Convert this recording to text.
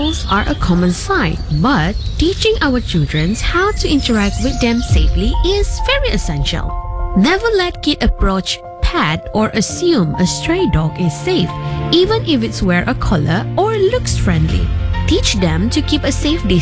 animals are a common sight, but teaching our children how to interact with them safely is very essential. Never let kid approach, pet, or assume a stray dog is safe, even if it's wear a collar or looks friendly. Teach them to keep a safe distance